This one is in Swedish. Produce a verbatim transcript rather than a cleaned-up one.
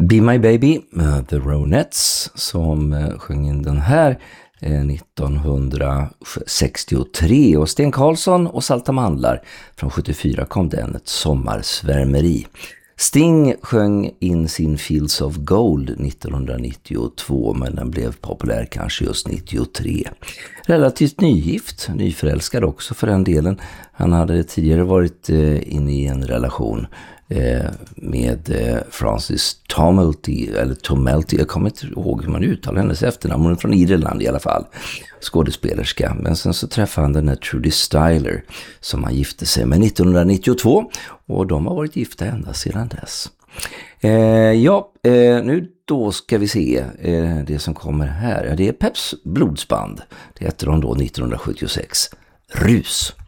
Be My Baby, uh, The Ronettes, som uh, sjöng in den här eh, nittonhundrasextiotre, och Sten Karlsson och Salta Mandlar från sjuttiofyra kom den, Ett sommarsvärmeri. Sting sjöng in sin Fields of Gold nittonhundranittiotvå, men den blev populär kanske just nittiotre. Relativt nygift, nyförälskad också för den delen. Han hade tidigare varit eh, inne i en relation eh, med eh, Frances Tomelty, eller Tomelty, jag kommer inte ihåg hur man uttalar hennes efternamn, hon är från Irland i alla fall, skådespelerska. Men sen så träffade han den här Trudy Styler som han gifte sig med nittonhundranittiotvå, och de har varit gifta ända sedan dess. Eh, ja, eh, nu då ska vi se eh, det som kommer här. Ja, det är Peps blodsband. Det heter de då nittonhundrasjuttiosex. Rus.